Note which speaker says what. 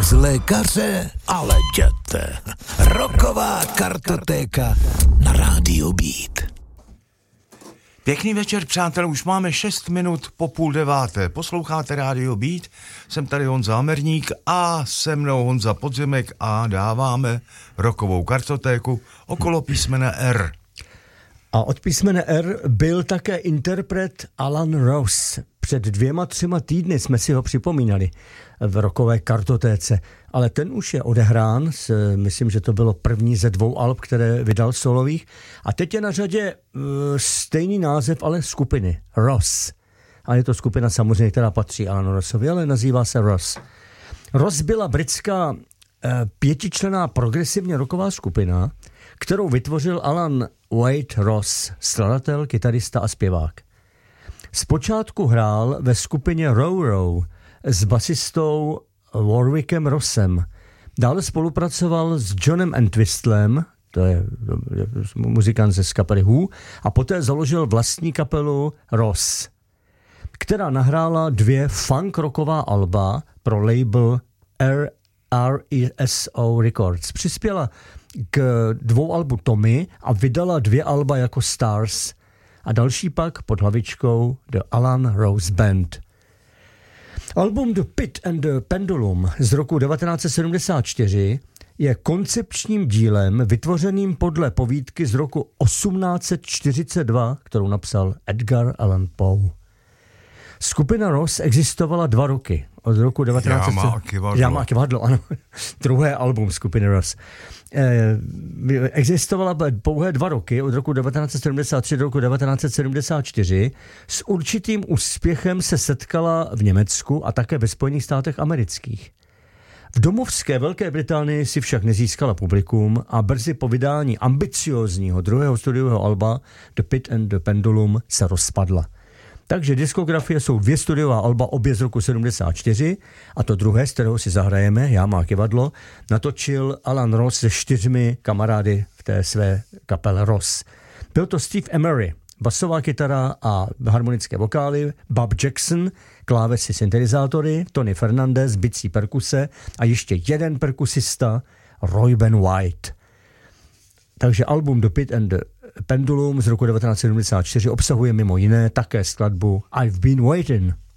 Speaker 1: z lékaře, ale jděte. Rocková kartotéka na Rádiu Beat.
Speaker 2: Pěkný večer, přátelé, už máme 6 minut po 8:30. Posloucháte Rádio Beat, jsem tady Honza Amerník a se mnou Honza Podzimek a dáváme rockovou kartotéku okolo písmene R.
Speaker 3: A od písmene R byl také interpret Alan Ross. Před 2-3 týdny jsme si ho připomínali v rockové kartotéce, ale ten už je odehrán, myslím, že to bylo první ze 2 alb, které vydal solových. A teď je na řadě stejný název, ale skupiny, Ross. A je to skupina samozřejmě, která patří Alanu Rossovi, ale nazývá se Ross. Ross byla britská 5členná progresivně rocková skupina, kterou vytvořil Alan Wade Ross, skladatel, kytarista a zpěvák. Zpočátku hrál ve skupině Row Row s basistou Warwickem Rossem. Dále spolupracoval s Johnem Entwistlem, to je muzikant ze kapely Who, a poté založil vlastní kapelu Ross, která nahrála 2 funk rocková alba pro label RSO Records. Přispěla k 2 albu Tommy a vydala 2 alba jako Stars a další pak pod hlavičkou The Alan Rose Band. Album The Pit and the Pendulum z roku 1974 je koncepčním dílem vytvořeným podle povídky z roku 1842, kterou napsal Edgar Allan Poe. Skupina Ross existovala 2 roky. Od roku 1900... Já má kivadlo, ano. Druhé album skupiny Ross. Existovala pouhé 2 roky, od roku 1973 do roku 1974. S určitým úspěchem se setkala v Německu a také ve Spojených státech amerických. V domovské Velké Británii si však nezískala publikum a brzy po vydání ambiciózního 2. studiového alba The Pit and the Pendulum se rozpadla. Takže diskografie jsou 2 studiová alba, obě z roku 74, a to druhé, z kterého si zahrajeme, Já má kivadlo, natočil Alan Ross se 4 kamarády v té své kapele Ross. Byl to Steve Emery, basová kytara a harmonické vokály, Bob Jackson, klávesy, syntetizátory, Tony Fernandez, bicí perkuse a ještě jeden perkusista, Roy Ben White. Takže album The Pit and the Pendulum z roku 1974 obsahuje mimo jiné také skladbu I've Been Waiting.